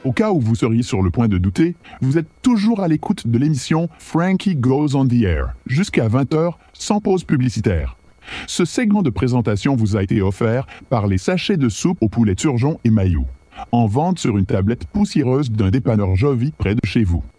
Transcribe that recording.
Au cas où vous seriez sur le point de douter, vous êtes toujours à l'écoute de l'émission Frankie Goes on the Air, jusqu'à 20h, sans pause publicitaire. Ce segment de présentation vous a été offert par les sachets de soupe au poulet turgeon et maillot, en vente sur une tablette poussiéreuse d'un dépanneur Jovi près de chez vous.